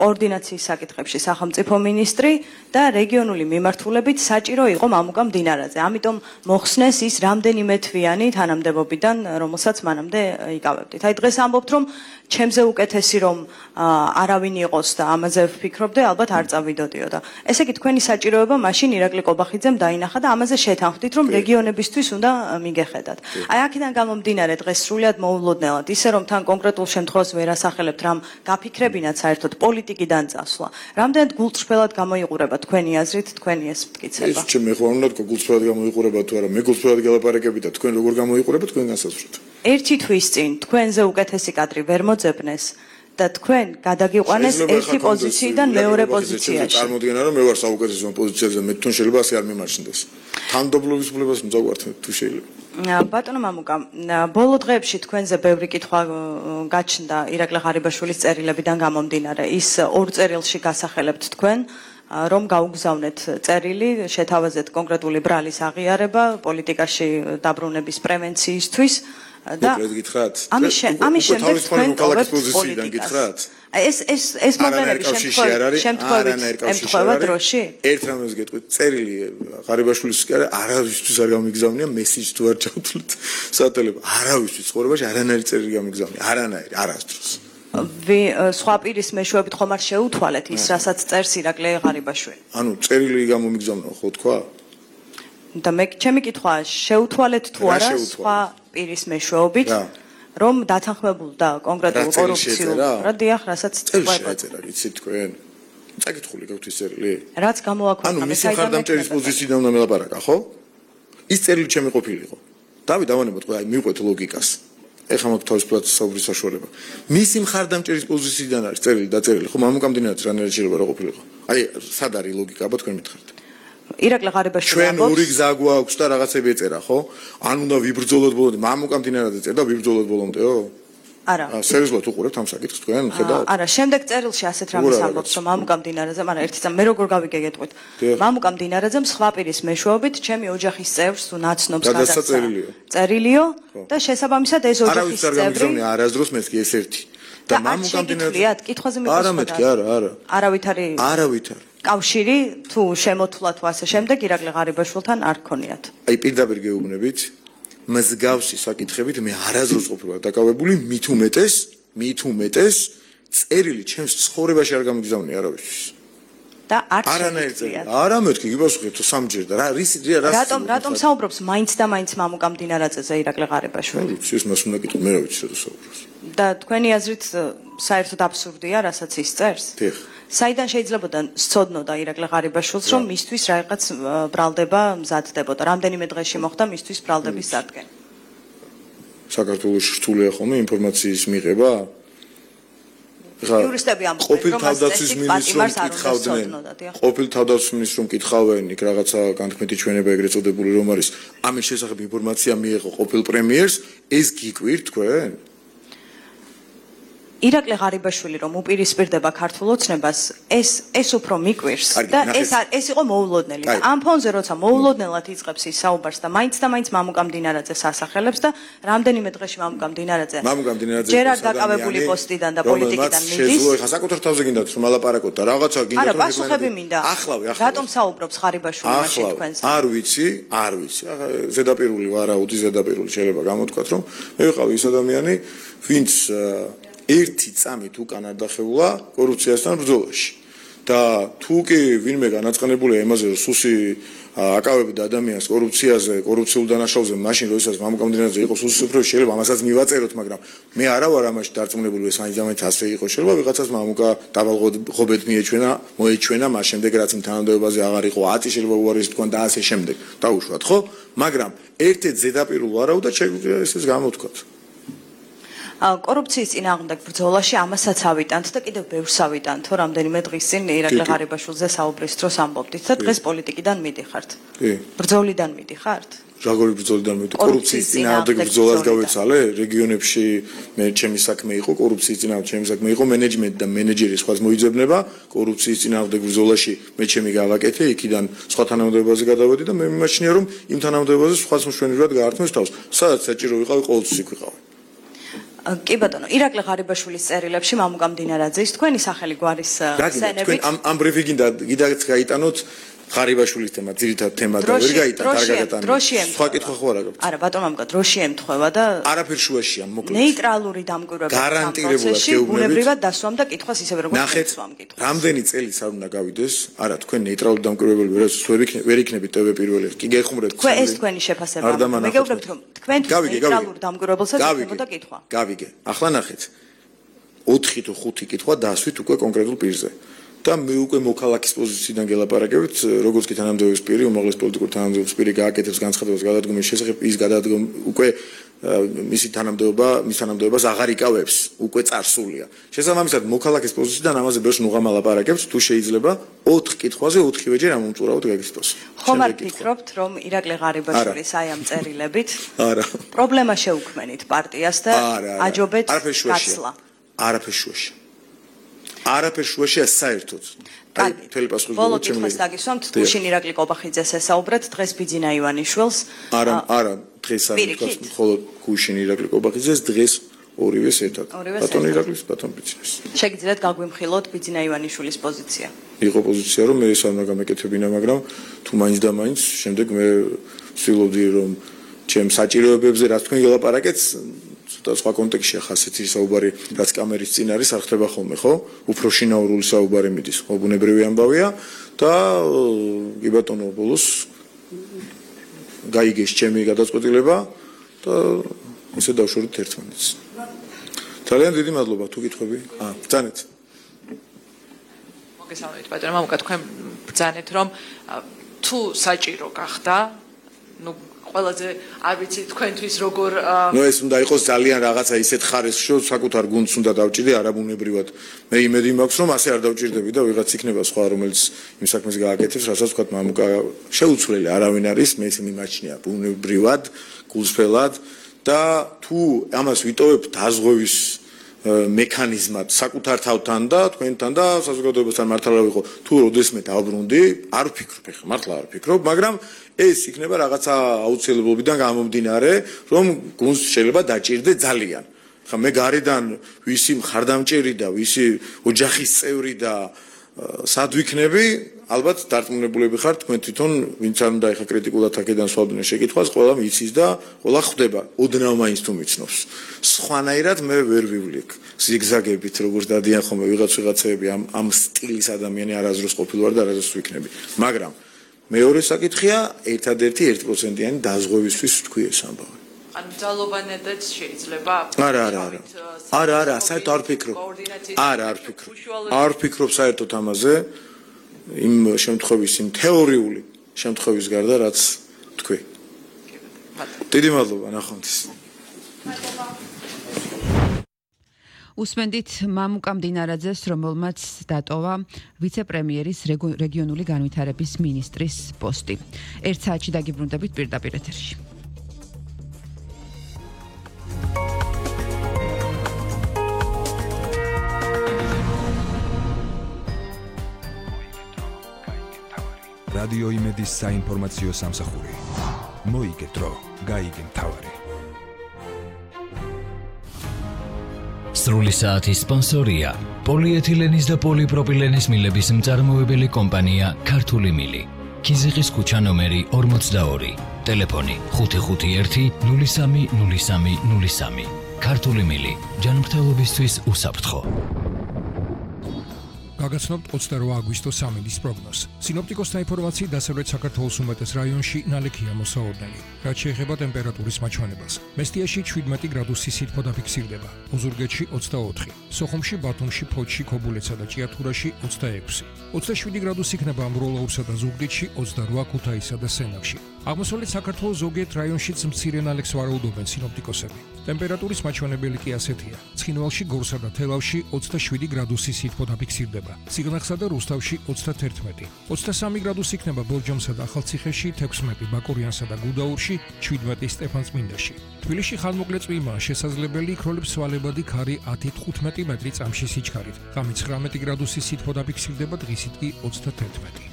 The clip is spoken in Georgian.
ორდინაციის საკითხებში სახელმწიფო მინისტრი და რეგიონული მიმართულებით საჭირო იყო მამუკა მდინარაძე. ამიტომ მოხსნეს ის რამდენიმე თვიანი თანამდებობიდან, რომელსაც მანამდე იკავებდით. აი დღეს ამბობთ, რომ ჩემზე უკეთესი რომ არავინ იყოს და ამაზე ვფიქრობდე, ალბათ არ წავიდოდიო და ესე იგი თქვენი საჭიროება მაშინ ირაკლი ყობახიძემ დაინახა და ამაზე შეთანხმდით, რომ რეგიონებისთვის უნდა მიგეხედათ. აი აქედან გამომდინარე დღეს სრულიად მოულოდნელად, ისე რომ თან კონკრეტულ შემთხვევას ვერ ასახელებთ, რამ გაფიქრებინათ საერთოდ პოლიტიკიდან წასვლა. რამდენად გულწრფელად გამოიყურება თქვენი აზრით, თქვენი ეს მტკიცება? ეს ჩემი ხო არ უნდა თქო გულწრფელად გამოიყურება თუ არა, მე გულწრფელად გელაპარაკები და თქვენ როგორ გამოიყურება თქვენ განსაზღვრეთ. ერთი თვის წინ თქვენზე უკეთესი კადრი ვერ მოძებნეს და თქვენ გადაგიყვანეს ერთი პოზიციიდან მეორე პოზიციაში. წარმოიდგინე რომ მე ვარ საუკეთესო პოზიციაზე და მე თვითონ შეიძლება ასე არ მიმარჩნდეს. თანამდებობის უფლებას მძღვართ თუ შეიძლება. ბატონო მამუკა, ბოლო დღეებში თქვენზე ბევრი კითხვა გაჩნდა ირაკლი ღარიბაშვილის წერილებიდან გამომდინარე. ის ორ წერილში გასახელებთ თქვენ, რომ გაუგზავნეთ წერილი, შეთავაზეთ კონკრეტული ბრალის აღიარება პოლიტიკაში დაბრუნების პრევენციისთვის და ამის შემდეგ თქვენ ტოვებთ პოლიტიკას. ეს მომენტები შემთხვევა დროში? ერთ რამეს გეტყვით, წერილი ღარიბაშვილის არავისთვის არ გამიგზავნია, მესიჯს თუ არ ჩავთვლით სატელეფონო, არავისთვის ცხოვრებაში არანაირი წერილი გამიგზავნია, არანაირი, არასდროს. სხვა პირის მეშვეობით ხომ არ შეუთვალეთ ის, რასაც წერს ირაკლი ღარიბაშვილი? ანუ წერილი გამომიგზავნა ხო თქვა? და მე ჩემი კითხვაა, შეუთვალეთ თუ არა სხვა პირის მეშვეობით, რომ დათანხმებულდა კონკრეტულ კორუფციულ რა დიახ, რასაც წყვეტა. იცით თქვენ? წაკითხული გაქვთ ის წერილი? რაც გამოაქვეყნა. ანუ მისი მხარდამჭერის პოზიციიდან უნდა მელაპარაკა, ხო? ის წერილი ჩემი ყოფილიყო. დავით დავანებოთ, აი მივყვეთ ლოგიკას. ეხლა მაქვს თავისუფლად საუბრის საშუალება. მისი მხარდამჭერის პოზიციიდან არის წერილი დაწერილი, ხო? მამუკა მდინარაძე რანაირი შეიძლება რა ყოფილიყო? აი სად არის ლოგიკა, აბა თქვენ მითხარით. ირაკლი ღარიბაშვილი ჩვენ ორი გზა გვაქვს და რაღაცები ეწერა, ხო? ან უნდა ვიბრძოლოთ ბოლომდე, მამუკა მდინარაძე წერდა ვიბრძოლოთ ბოლომდეო? არა. სერიოზულად უყურებთ ამ საკითხს თქვენ, ხედავთ? არა, შემდეგ წერილში ასეთ რამეს ამბობს, რომ მამუკა მდინარაძე, მაგრამ ერთი წამი მე როგორ გავიგეგეთყვით. მამუკა მდინარაძემ სხვა პირის მეშვეობით ჩემი ოჯახის წევრს თუ ნაცნობს გადასცა წერილიო და შესაბამისად ეს ოჯახის წევრი არასდროს მეთქი ეს ერთი. და მამუკა მდინარაძე კითხვაზე მიყავს. არა მეთქი, არა. არავით არის. კავშირი თუ შემოთვლა თუ ასე შემდეგ ირაკლი ღარიბაშვილთან არ გქონიათ. აი პირდაპირ გეუბნებით, მსგავსი საკითხებით მე არასდროს ყოფილა დაკავებული, მით უმეტეს წერილი ჩემს ცხოვრებაში არ გამიგზავნია არავისთვის. და არ შეგვიძლია. არა მეთქი, გიპასუხეთ სამჯერ და რატომ საუბრობს მაინც და მაინც მამუკა მდინარაძეზე ირაკლი ღარიბაშვილი? ეს მას უნდა გიტყვი, მე რა ვიცი რა საუბრობს. და თქვენი აზრით საერთოდ აბსურდია, რასაც ის წერს? დიახ. საიდან შეიძლებოდა სწოდნოდა ირაკლი ღარიბაშვილს, რომ მისთვის რაღაც ბრალდება მზადდებოდა? რამდენიმე დღეში მოხდა მისთვის ბრალდების წარდგენა? საქართველოს რთულია ხოლმე ინფორმაციის მიღება? იურისტები ამბობენ, რომ თავდაცვის მინისტრს კითხავდნენ. ყოფილ თავდაცვის მინისტრს კითხავენ, იქ რაღაცა განთქმეთი ჩვენება ეგრეთ წოდებული რომ არის. ამის შესახებ ინფორმაცია მიიღო ყოფილ პრემიერს, ეს გიკვირთ თქვენ? ირაკლი ღარიბაშვილი რომ უპირისპირდება ქართულ ოცნებას, ეს უფრო მიკვირს და ეს იყო მოულოდნელი. და ამ ფონზე როცა მოულოდნელად იწყებს ის საუბარს და მაინც მამუკა მდინარაძეს ასახელებს და რამდენიმე დღეში მამუკა მდინარაძე ჯერ არ დაკავებული პოსტიდან და პოლიტიკიდან მიდის. შეძლო ეხა საკუთარ თავზე გინდათ რომ ალაპარაკოთ და რაღაცა გინდათ რომ პასუხები მინდა. ახლავე. რატომ საუბრობს ღარიბაშვილი მაშინ თქვენს? არ ვიცი. ახლა ზედაპირული ვარაუდი ზედაპირული შეიძლება გამოთქვათ რომ მე ვიყავი ის ადამიანი, ვინც ერთი წამით უკან არ დახეულა კორუფციასთან ბრძოლაში. და თუ კი ვინმე განაწყენებულია იმაზე, რომ სუსი აკავებდა ადამიანს კორუფციაზე, კორუფციულ დანაშაულზე, მაშინ როდესაც მამუკა მდინარაძე იყო სუსის უფროსი, შეიძლება ამასაც მივაწეროთ, მაგრამ მე არა ვარ ამაში დარწმუნებული, ეს მაინც ასე იყო. შეიძლება ვიღაცას მამუკა დავალღობეთ მოეჩვენა, მას შემდეგ რაც იმ თანამდებობაზე აღარ იყო 10 შეიძლება უარეს თქვა და ასე შემდეგ. დაუშვათ, ხო? მაგრამ ერთ-ერთ ზედაპირულ ვარაუდად შეგვიძლია ეს გამოთქვათ. კორუფციის წინააღმდეგ ბრძოლაში ამასაც ავიტანთ და კიდევ ბევრს ავიტანთ, რამდენიმე დღის წინ ირაკლი ღარიბაშვილზე საუბრის დროს ამბობდით და დღეს პოლიტიკიდან მიდიხართ. ბრძოლიდან მიდიხართ? Jagori bრძოლიდან მივიდა კორუფციის წინააღმდეგ ბრძოლას გავეცალე რეგიონებში მე ჩემი საქმე იყო კორუფციის წინააღმდეგ ჩემი საქმე იყო მენეჯმენტი და მენეჯერი სხვას მოიძებნება კორუფციის წინააღმდეგ ბრძოლაში მე ჩემი გავაკეთე იქიდან სხვა თანამდებობაზე გადავედი და მე მიმაჩნია რომ იმ თანამდებობაზე სხვას მშვენივრად გაართმევს თავს სადაც საჭირო ვიყავი ყოველთვის იქ ვიყავი კი ბატონო, ირაკლი ღარიბაშვილის წერილებში მამუკა მდინარაძის თქვენი სახელი გვარის სცენებით. ამ ბრიფინგინდა კიდაც გაიტანოთ ღარიბაშვილის თემა, ძირითად თემა და ვერ გაიტანოთ, არ გაგატანოთ. სხვა კითხვა ხო არ აქვს? არა, ბატონო მამუკა, დროში ემთხვევა და არაფერ შუაშია, მოკლედ. ნეიტრალური დამკვირვებლობის გარანტირებულად ბუნებრივად დასვამდა კითხვას ისევე როგორც ნახეთ, რამდენი წელი არ უნდა გავიდეს? არა, თქვენ ნეიტრალური დამკვირვებლები ვერ იქნებით ტვ პირველი. კი გეხმურეთ. თქვენ ეს თქვენი შეფასება. მე გეუბნებით რომ თქვენთვის ნეიტრალურ დამკვირვებელსაც ეხებოდა კითხვა. გავიგე. ახლა ნახეთ. 4 თუ 5 კითხვა დაასვით უკვე კონკრეტულ პირზე. და მე უკვე მოქალაქის პოზიციიდან გელაპარაკებთ, როგორც კი თანამდებობის პირი, უმაღლეს პოლიტიკურ თანამდებობის პირი გააკეთებს განცხადებას გადადგომის შესახებ, ის გადადგომ უკვე მისი თანამდებობას აღარ იკავებს, უკვე წარსულია. შესაბამისად, მოქალაქის პოზიციიდან ამაზე ბევრს ნუღამ ალაპარაკებს, თუ შეიძლება 4 კითხვაზე 4-ვეჯერ ამომწურავად გაგიხსნოს. ხომ არ ფიქრობთ, რომ ირაკლი ღარიბაშვილის აი ამ წერილებით არა. პრობლემა შეუქმნით პარტიას და აჯობეთ გაცლა? არაფერ შუაში. არაფერ შუაშია საერთოდ. კარგი. ბოლო კითხვას დაგისვამთ, გუშინ ირაკლი კობახიძეს ესაუბრეთ, დღეს ბიძინა ივანიშვილს. არა, დღეს არ ვთქვათ, მხოლოდ გუშინ ირაკლი კობახიძეს, დღეს ორივეს ერთად. ბატონ ირაკლის, ბატონ ბიძინას. შეგიძლიათ გაგვიმხილოთ ბიძინა ივანიშვილის პოზიცია? იყო პოზიცია, რომ მე ეს არ უნდა გამეკეთებინა, მაგრამ თუ მაინც და მაინც შემდეგ მე ვცდილობდი, რომ ჩემ საჭიროებებზე რაც თქვენ გელაპარაკეთ, და სხვა კონტექსტში ახლა ასეთი საუბარი რაც კამერის წინ არის არ ხდება ხოლმე, ხო? უფრო შინაურული საუბარი მიდის, ხო, ბუნებრივი ამბავია და კი ბატონო ბოლოს გაიგეს ჩემი გადაწყვეტილება და ისე დავშორეთ ერთმანეთს. ძალიან დიდი მადლობა, თუ გითხრები? ბრძანეთ. მოგესალმებით, ბატონო მამუკა, თქვენ ბრძანეთ, რომ თუ საჭირო გახდა, ნუ ყველაზე არ ვიცი თქვენთვის როგორ ეს უნდა იყოს ძალიან რაღაცა ისეთ ხარისხში, საკუთარ გუნდს უნდა დავჭირდე არაბუნებრივად. მე იმედი მაქვს, რომ ასე არ დავჭირდები და ვიღაც იქნება სხვა, რომელიც იმ საქმეს გააკეთებს, რასაც ვთქვათ, მამუკა შეუცვლელი არავინ არის, მე ეს მიმაჩნია ბუნებრივად, გულსრველად და თუ ამას ვიტოვებ დაზღვევის მექანიზმად საკუთარ თავთან და თქვენთან და საზოგადოებასთან მართლა ვიყო, თუ როდესმე დავბრუნდი, არ ვფიქრობ, ეხლა მართლა არ ვფიქრობ, მაგრამ ეს იქნება რაღაცა აუცილებლობიდან გამომდინარე, რომ გუნდს შეიძლება დაჭირდე ძალიან. ხა მე გარედან ვისი მხარდამჭერი და ვისი ოჯახის წევრი და სად ვიქნები, ალბათ დარწმუნებულები ხართ თქვენ თვითონ, ვინც არ უნდა ეხა კრიტიკულად აქედან სვავდნენ შეკითხვას, ყველა მიცის და ყველა ხვდება, ოდნავ მაინც თუ მიცნობს. სხვანაირად მე ვერ ვივლიქ. ზიგზაგებით როგორც დადიან ხოლმე ვიღაცები ამ სტილის ადამიანი არასდროს ყოფილი ვარ და არასდროს ვიქნები. მაგრამ მეორე საკითხია, ერთადერთი 1%-იანი დაზღვევისთვის თქვი ეს ამბავი. ან ძალობანადაც შეიძლება? არა, საერთოდ არ ვფიქრობ. არ ვფიქრობ საერთოდ ამაზე. იმ შემთხვევის, იმ თეორიული შემთხვევის გარდა, რაც თქვი. დიდი მადლობა, ნახვამდის. უსმენდით მამუკა მდინარაძეს, რომელმაც დატოვა ვიცე-პრემიერის რეგიონული განვითარების მინისტრის პოსტი. 1 საათში დაგიბრუნდებით პირდაპირ ეთერში. რადიო იმედის საინფორმაციო სამსახური. მოიგე დრო, გაიგე მთავარი. სრული საათის სპონსორია პოლიეთილენის და პოლიპროპილენის მილების მწარმოებელი კომპანია ქართული მილი. ქიზიყის ქუჩა ნომერი 42. ტელეფონი 551 03 03 03. ქართული მილი. ჯანმრთელობისთვის უსაფრთხო. გაგაცნობთ 28 აგვისტოს სამინდის პროგნოზს. სინოპტიკოსთა ინფორმაციით დასავლეთ საქართველოს უმეტეს რაიონში ნალექია მოსაოდნელი. რაც შეეხება ტემპერატურის მაჩვენებელს. მესტიაში 17 გრადუსი სითბო დაფიქსირდება. ოზურგეთში 24, სოხუმში, ბათუმში, ფოთში, ქობულეთსა და ჭიათურაში 26. 27 გრადუსი იქნება ამბროლაურსა და ზუგდიდში, 28 ქუთაისსა და სენაკში. აღმოსავლეთ საქართველოს ზოგიერთ რაიონშიც მცირე ნალექს ვარაუდობენ სინოპტიკოსები. ტემპერატურის მაჩვენებელი კი ასეთია. ცხინვალში, გორსა და თელავში 27 გრადუსი სითბო დაფიქსირდება. სიღნაღსა და რუსთავში 31, 23 გრადუსი იქნება ბორჯომსა და ახალციხეში, 16 ბაკურიანსა და გუდაურში, 17 სტეფანწმინდაში. თბილისში ხანმოკლე წვიმაა შესაძლებელი, იქროლებს სვალებადი ქარი 10-15 მეტრი წამში სიჩქარით. ღამით 19 გრადუსი სითბო დაფიქსირდება, დღისით კი 31.